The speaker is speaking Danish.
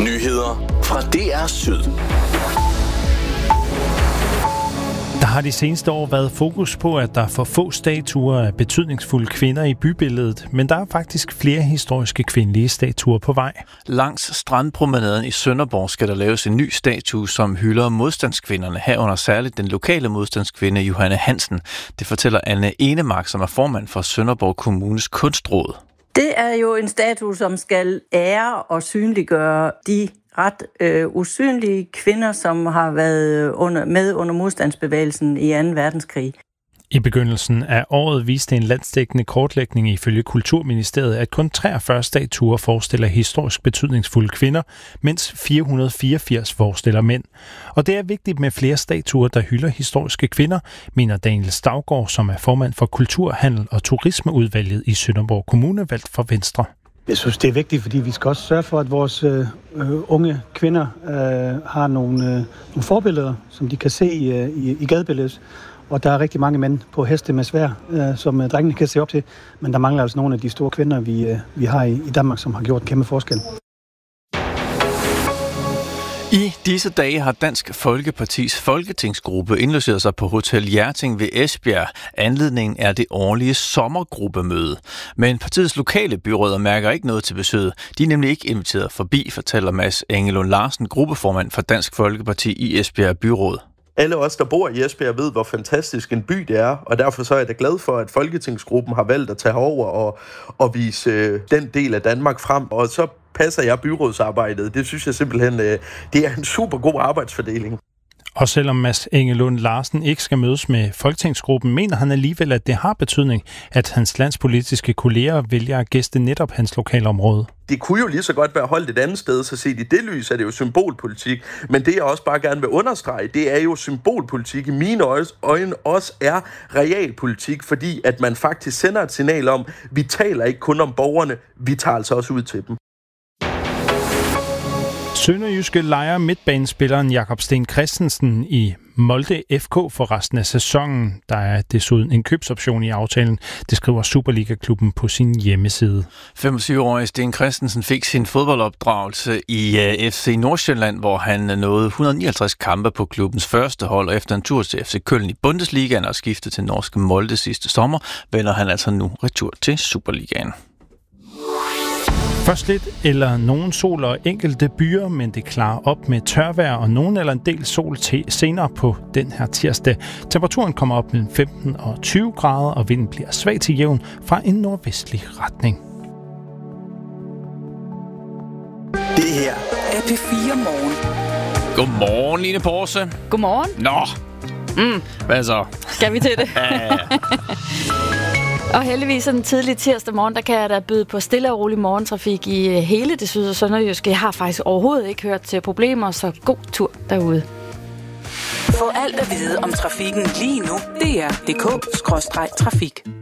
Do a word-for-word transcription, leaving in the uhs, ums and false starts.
Nyheder fra D R Syd. Der har de seneste år været fokus på, at der er for få statuer af betydningsfulde kvinder i bybilledet, men der er faktisk flere historiske kvindelige statuer på vej. Langs strandpromenaden i Sønderborg skal der laves en ny statue, som hylder modstandskvinderne, herunder særligt den lokale modstandskvinde Johanne Hansen. Det fortæller Anne Enemark, som er formand for Sønderborg Kommunes Kunstråd. Det er jo en statue, som skal ære og synliggøre de ret øh, usynlige kvinder, som har været under, med under modstandsbevægelsen i anden verdenskrig. I begyndelsen af året viste en landsdækkende kortlægning ifølge Kulturministeriet, at kun treogfyrre statuer forestiller historisk betydningsfulde kvinder, mens fire hundrede fireogfirs forestiller mænd. Og det er vigtigt med flere statuer, der hylder historiske kvinder, mener Daniel Stavgaard, som er formand for Kultur, Handel og Turismeudvalget i Sønderborg Kommune, valgt for Venstre. Jeg synes, det er vigtigt, fordi vi skal også sørge for, at vores øh, unge kvinder øh, har nogle, øh, nogle forbilleder, som de kan se i, i, i gadebilledet. Og der er rigtig mange mænd på heste med sværd, øh, som øh, drengene kan se op til. Men der mangler altså nogle af de store kvinder, vi, øh, vi har i, i Danmark, som har gjort en kæmpe forskel. I disse dage har Dansk Folkepartis folketingsgruppe indlogeret sig på Hotel Hjerting ved Esbjerg. Anledningen er det årlige sommergruppemøde. Men partiets lokale byråder mærker ikke noget til besøget. De er nemlig ikke inviteret forbi, fortæller Mads Engelund Larsen, gruppeformand for Dansk Folkeparti i Esbjerg Byråd. Alle os, der bor i Esbjerg, ved, hvor fantastisk en by det er, og derfor så er jeg da glad for, at Folketingsgruppen har valgt at tage over og, og vise øh, den del af Danmark frem. Og så passer jeg byrådsarbejdet. Det synes jeg simpelthen, øh, det er en super god arbejdsfordeling. Og selvom Mads Engelund Larsen ikke skal mødes med Folketingsgruppen, mener han alligevel, at det har betydning, at hans landspolitiske kolleger vælger at gæste netop hans lokalområde. Det kunne jo lige så godt være holdt et andet sted, så set i det lys er det jo symbolpolitik. Men det jeg også bare gerne vil understrege, det er jo symbolpolitik i mine øjne også er realpolitik, fordi at man faktisk sender et signal om, vi taler ikke kun om borgerne, vi tager altså også ud til dem. Sønderjyske lejer midtbanespilleren Jakob Sten Christensen i Molde F K for resten af sæsonen. Der er desuden en købsoption i aftalen, det skriver Superliga-klubben på sin hjemmeside. femogtyve-årige Sten Christensen fik sin fodboldopdragelse i F C Nordsjælland, hvor han nåede et hundrede og nioghalvtreds kampe på klubbens første hold, og efter en tur til F C Köln i Bundesligaen og skiftet til norske Molde sidste sommer, vender han altså nu retur til Superligaen. Først lidt eller nogen sol og enkelte byer, men det klarer op med tørvejr og nogen eller en del sol til senere på den her tirsdag. Temperaturen kommer op mellem femten og tyve grader, og vinden bliver svag til jævn fra en nordvestlig retning. Det her er P fire Morgen. Godmorgen, Line Porse. Godmorgen. Nå, Mm. hvad så? Skal vi til det? Ja, ja. Og heldigvis en tidlig tirsdag morgen, der kan jeg da byde på stille og rolig morgentrafik i hele det syd- og sønderjyske. Jeg har faktisk overhovedet ikke hørt til problemer, så god tur derude. Få alt at vide om trafikken lige nu. D R punktum d k skråstreg trafik.